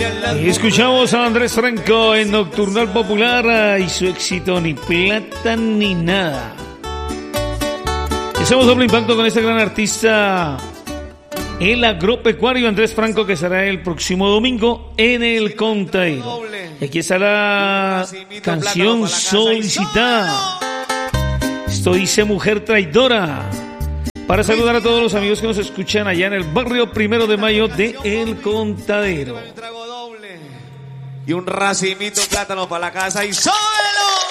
Y escuchamos a Andrés Franco en Nocturnal Popular y su éxito Ni Plata Ni Nada. Hacemos doble impacto con este gran artista, el agropecuario Andrés Franco, que será el próximo domingo en el Contadero. Y aquí está la canción solicitada. Esto dice Mujer Traidora. Para saludar a todos los amigos que nos escuchan allá en el barrio 1 de Mayo de El Contadero. Y un racimito de plátano para la casa y ¡sóbelo!